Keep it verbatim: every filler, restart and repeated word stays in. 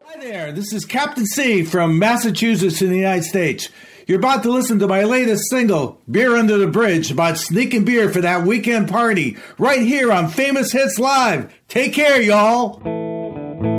Hi there, this is Captain C from Massachusetts in the United States. You're about to listen to my latest single, Beer Under the Bridge, about sneaking beer for that weekend party, right here on Famous Hits Live. Take care, y'all.